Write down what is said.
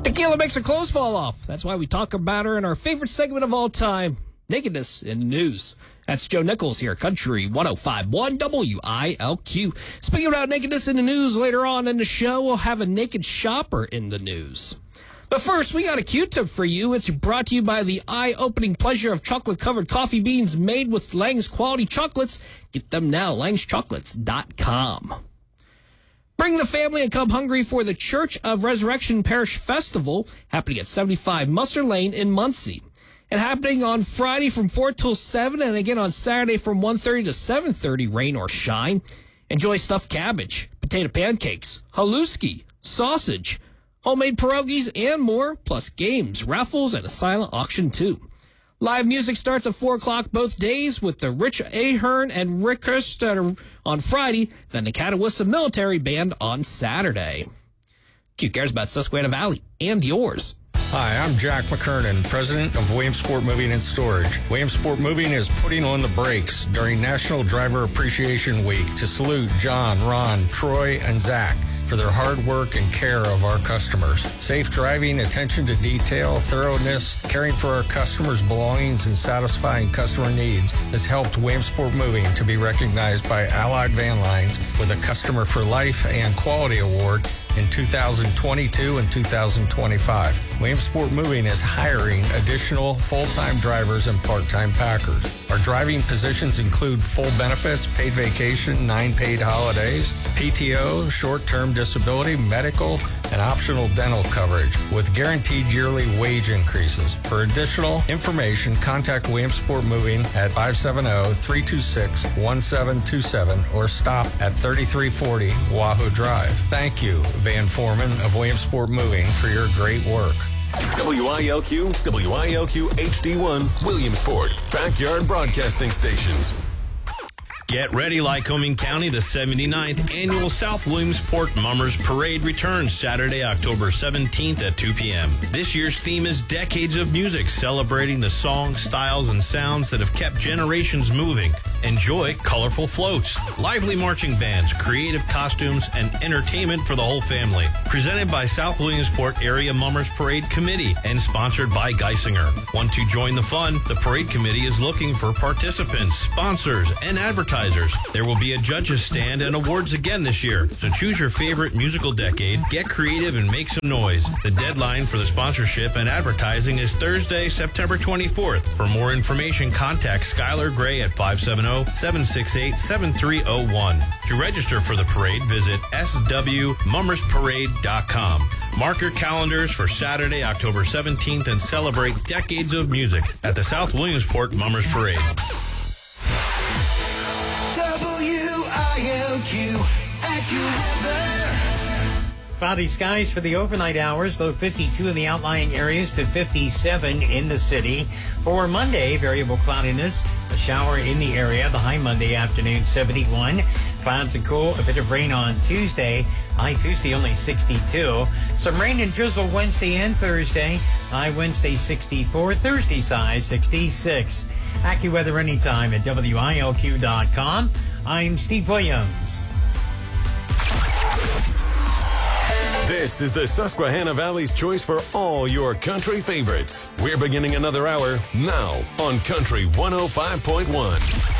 Tequila makes her clothes fall off. That's why we talk about her in our favorite segment of all time, Nakedness in the News. That's Joe Nichols here, Country 105.1 WILQ. Speaking about nakedness in the news, later on in the show, we'll have a naked shopper in the news. But first, we got a Q-tip for you. It's brought to you by the eye-opening pleasure of chocolate-covered coffee beans made with Lang's quality chocolates. Get them now, langschocolates.com. Bring the family and come hungry for the Church of Resurrection Parish Festival, happening at 75 Muster Lane in Muncie. And happening on Friday from 4 till 7, and again on Saturday from 1:30 to 7:30, rain or shine. Enjoy stuffed cabbage, potato pancakes, haluski, sausage, homemade pierogies, and more, plus games, raffles, and a silent auction, too. Live music starts at 4 o'clock both days with the Rich Ahern and Rick Kirster on Friday, then the Catawissa Military Band on Saturday. Q cares about Susquehanna Valley and yours. Hi, I'm Jack McKernan, president of Williamsport Moving and Storage. Williamsport Moving is putting on the brakes during National Driver Appreciation Week to salute John, Ron, Troy, and Zach for their hard work and care of our customers. Safe driving, attention to detail, thoroughness, caring for our customers' belongings, and satisfying customer needs has helped Williamsport Moving to be recognized by Allied Van Lines with a Customer for Life and Quality Award in 2022 and 2025. Williamsport Moving is hiring additional full-time drivers and part-time packers. Our driving positions include full benefits, paid vacation, 9 paid holidays, PTO, short-term disability, medical, and optional dental coverage with guaranteed yearly wage increases. For additional information, contact Williamsport Moving at 570-326-1727 or stop at 3340 Wahoo Drive. Thank you, Van Foreman of Williamsport Moving, for your great work. WILQ, WILQ HD1, Williamsport, Backyard Broadcasting Stations. Get ready, Lycoming County. The 79th Annual South Williamsport Mummers Parade returns Saturday, October 17th at 2 p.m. This year's theme is Decades of Music, celebrating the songs, styles, and sounds that have kept generations moving. Enjoy colorful floats, lively marching bands, creative costumes, and entertainment for the whole family. Presented by South Williamsport Area Mummers Parade Committee and sponsored by Geisinger. Want to join the fun? The Parade Committee is looking for participants, sponsors, and advertisers. There will be a judges stand and awards again this year. So choose your favorite musical decade, get creative, and make some noise. The deadline for the sponsorship and advertising is Thursday, September 24th. For more information, contact Skylar Gray at 570-768-7301. To register for the parade, visit swmummersparade.com. Mark your calendars for Saturday, October 17th, and celebrate decades of music at the South Williamsport Mummers Parade. WILQ AccuWeather. Cloudy skies for the overnight hours, low 52 in the outlying areas to 57 in the city. For Monday, variable cloudiness, a shower in the area, the high Monday afternoon 71. Clouds and cool, a bit of rain on Tuesday. High Tuesday only 62. Some rain and drizzle Wednesday and Thursday. High Wednesday 64. Thursday's high 66. AccuWeather anytime at WILQ.com. I'm Steve Williams. This is the Susquehanna Valley's choice for all your country favorites. We're beginning another hour now on Country 105.1.